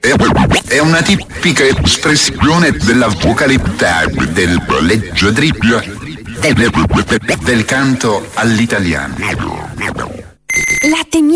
È una tipica espressione della vocalità, del leggiadribbio, del canto all'italiano. Latte